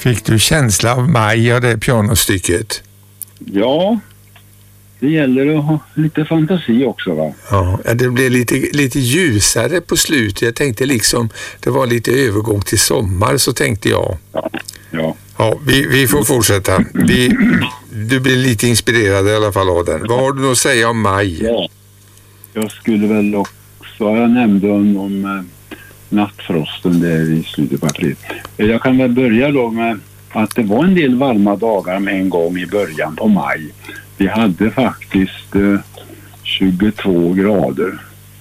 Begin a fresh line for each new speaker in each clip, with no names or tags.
Fick du känsla av maj av det pianostycket?
Ja, det gäller att ha lite fantasi också, va?
Ja, det blev lite ljusare på slutet. Jag tänkte liksom, det var lite övergång till sommar, så tänkte jag.
Ja.
Ja, vi får fortsätta. Du blir lite inspirerad i alla fall av den. Vad har du att säga om maj?
Ja, jag skulle väl också, jag nämnde om nattfrosten där i slutet på april. Jag kan väl börja då med att det var en del varma dagar med en gång i början på maj. Vi hade faktiskt 22 grader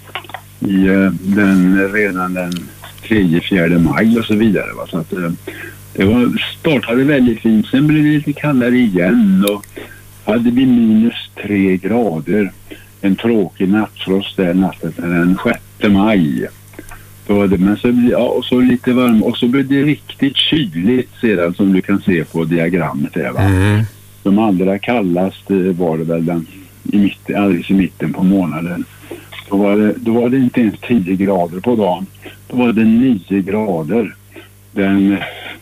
redan den 3-4 maj och så vidare. Va? Så att, det startade väldigt fint. Sen blev det lite kallare igen och hade vi -3 grader. En tråkig nattfrost där natten den 6 maj. Då var det, men och så lite varmt och så blev det riktigt kyligt sedan, som du kan se på diagrammet där, va? De allra kallaste var det väl alldeles i mitten på månaden. Då var det inte ens 10 grader på dagen. Då var det 9 grader den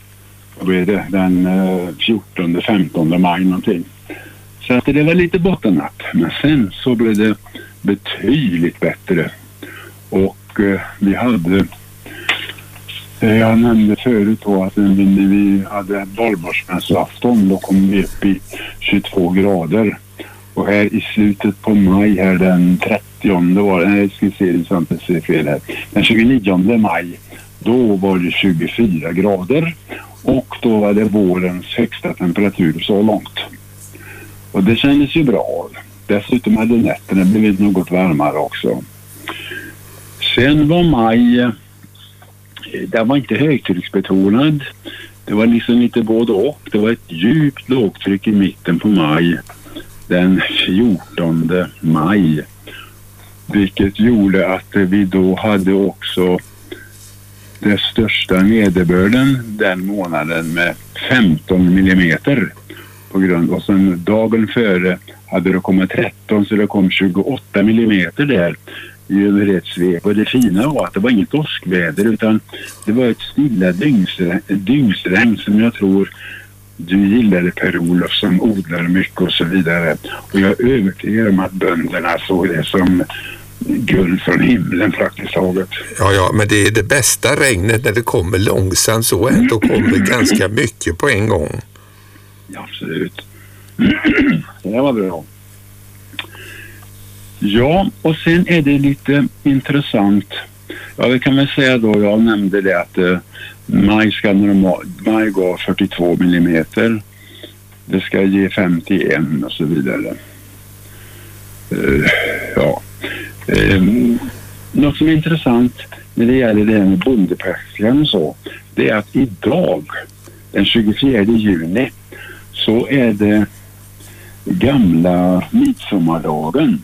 14-15 maj någonting. Så att det var lite bottennapp. Men sen så blev det betydligt bättre. Och vi hade, jag nämnde förut då att när vi hade valborgsmässoafton, då kom vi upp i 22 grader. Och här i slutet på maj, här den 30 var det, jag ska se det så inte se fel här, den 29 maj, då var det 24 grader. Och då var det vårens högsta temperatur så långt. Och det kändes ju bra. Dessutom hade nätterna blivit något varmare också. Sen var maj, det var inte högtrycksbetonad. Det var liksom lite både och. Det var ett djupt lågtryck i mitten på maj. Den 14 maj. Vilket gjorde att vi då hade också den största nederbörden den månaden med 15 millimeter. På grund, och sen dagen före hade det kommit 13, så det kom 28 millimeter där över ett svep. Och det fina var att det var inget åskväder, utan det var ett stilla dygnsregn som jag tror du gillade, Per-Olof, som odlar mycket och så vidare. Och jag är övertygad om att bönderna såg det som guld från himlen praktiskt taget.
Ja, men det är det bästa regnet när det kommer långsamt, så ändå kommer det ganska mycket på en gång.
Ja, absolut. Det var bra. Ja, och sen är det lite intressant. Ja, vi kan väl säga då, jag nämnde det att maj gav 42 millimeter. Det ska ge 51 och så vidare. Något som är intressant när det gäller det här med bondepärskan och så, det är att idag, den 24 juni, så är det gamla midsommardagen.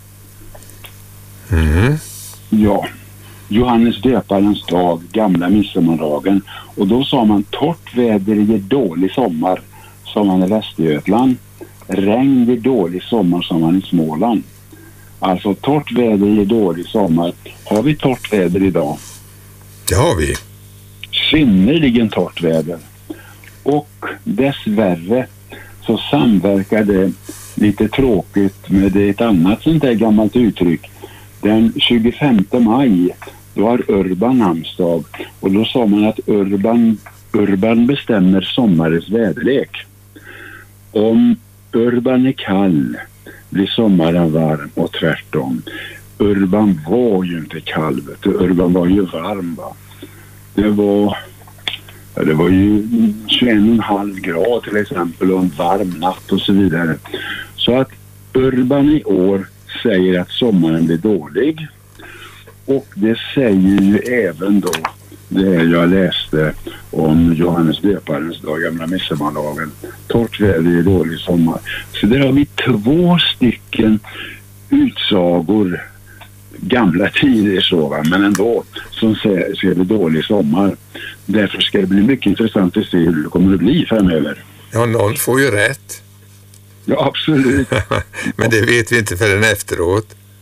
Ja, Johannes döparens dag, gamla midsommardagen. Och då sa man torrt väder ger dålig sommar, sa man i Västergötland. Regn ger dålig sommar, sa man i Småland. Alltså torrt väder ger dålig sommar. Har vi torrt väder idag?
Det har vi.
Synnerligen torrt väder. Och dessvärre så samverkar det lite tråkigt med ett annat sånt där gammalt uttryck. Den 25 maj, då har Urban namnsdag. Och då sa man att Urban bestämmer sommarens väderlek. Om Urban är kall blir sommaren varm och tvärtom. Urban var ju inte kall, Urban var ju varm, va? Det var ju 21,5 grad till exempel och en varm natt och så vidare. Så att Urban i år säger att sommaren blir dålig. Och det säger ju även då det jag läste om Johannes döparens dag, gamla midsommardagen. Torrt väder är dålig sommar. Så där har vi 2 stycken utsagor, gamla tider så, va? Men ändå, som säger det dålig sommar. Därför ska det bli mycket intressant att se hur det kommer att bli framöver.
Ja, någon får ju rätt.
Ja, absolut.
Men det vet vi inte förrän efteråt.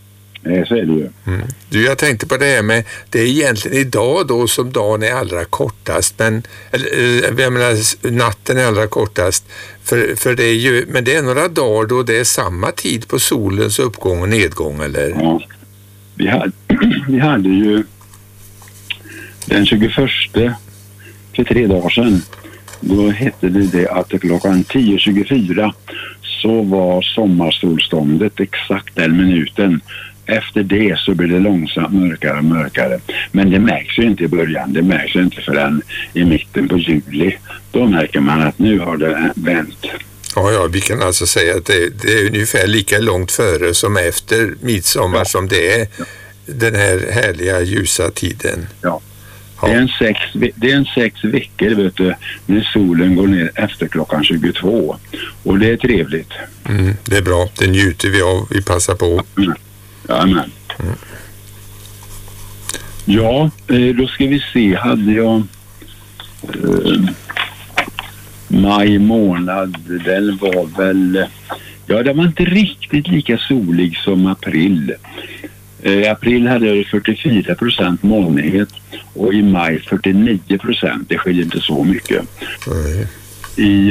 Så är det ju.
Du, jag tänkte på det här med, det är egentligen idag då som dagen är allra kortast, men jag menar natten är allra kortast, för det är ju, men det är några dagar då det är samma tid på solens uppgång och nedgång, eller?
Ja, vi hade ju den 21 för 3 dagar sedan, då hette det att klockan 10.24 så var sommarsolståndet exakt den minuten. Efter det så blir det långsamt mörkare och mörkare. Men det märks ju inte i början. Det märks ju inte förrän i mitten på juli. Då märker man att nu har det vänt.
Ja, vi kan alltså säga att det är ungefär lika långt före som efter midsommar som det är den här härliga ljusa tiden.
Ja. Det är en 6 veckor, vet du, när solen går ner efter klockan 22. Och det är trevligt.
Det är bra. Det njuter vi av. Vi passar på.
Jajamän. Ja, då ska vi se. Hade jag maj månad, den var väl... Ja, den var inte riktigt lika solig som april. April hade jag 44% molnighet och i maj 49%. Det skiljer inte så mycket. I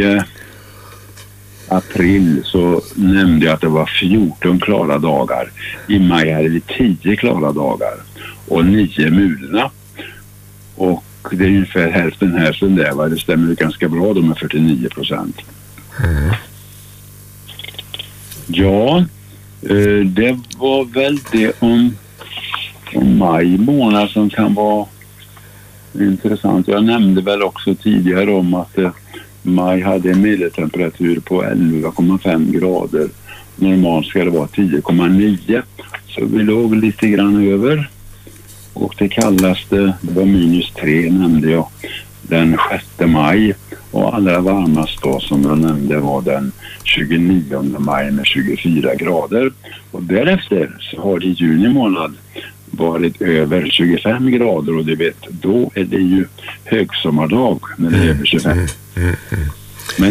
april så nämnde jag att det var 14 klara dagar. I maj hade vi 10 klara dagar och 9 mulna. Och det är ungefär hälften här sen där, va? Det stämmer ganska bra då med 49%. Ja, det var väl det om maj månad som kan vara intressant. Jag nämnde väl också tidigare om att maj hade en medeltemperatur på 11,5 grader. Normalt ska det vara 10,9. Så vi låg lite grann över. Och det kallaste, det var -3 nämnde jag, den 6 maj. Och allra varmast då som jag nämnde var den 29 maj med 24 grader. Och därefter så har det i juni månad varit över 25 grader och du vet, då är det ju högsommardag när det är över 25. Men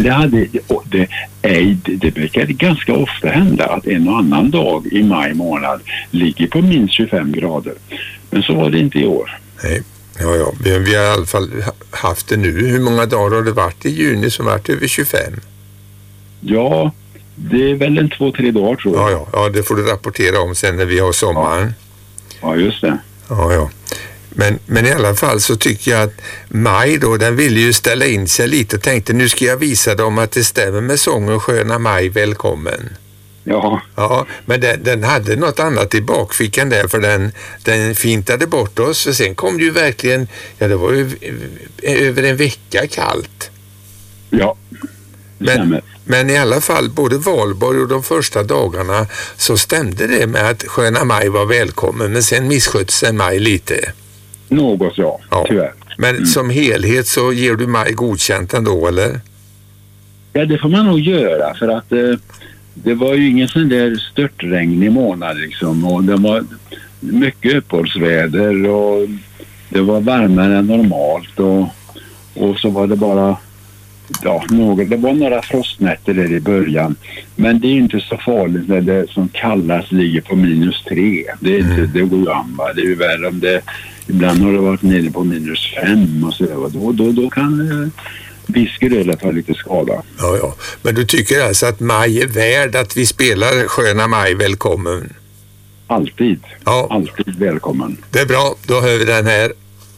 det brukar ganska ofta hända att en och annan dag i maj månad ligger på minst 25 grader. Men så var det inte i år.
Nej. Ja, vi har i alla fall haft det nu. Hur många dagar har det varit i juni som varit över 25?
Ja, det är väl 2-3 dagar tror jag.
Ja, det får du rapportera om sen när vi har sommaren.
Ja, just det.
Ja. Men i alla fall så tycker jag att maj då, den ville ju ställa in sig lite och tänkte nu ska jag visa dem att det stämmer med sången Sköna maj, välkommen. Ja, men den hade något annat i bakfickan där, för den fintade bort oss, och sen kom det ju verkligen, det var ju över en vecka kallt.
Ja,
men i alla fall, både Valborg och de första dagarna så stämde det med att Sköna maj var välkommen, men sen misskötte sig maj lite.
Något, ja, tyvärr.
Men som helhet så ger du maj godkänt ändå, eller?
Ja, det får man nog göra, för att det var ju ingen sån där störtregnig månad liksom, och det var mycket uppehållsväder och det var varmare än normalt och så var det bara det var några frostnätter där i början, men det är inte så farligt när det som kallas ligger på -3. Det är inte, det går ju an, va? Det är ju värre om det ibland har det varit nere på -5 och så då kan Viskeröda tar lite skada.
Ja. Men du tycker alltså att maj är värd att vi spelar Sköna maj, välkommen?
Alltid.
Ja.
Alltid välkommen.
Det är bra, då hör vi den här.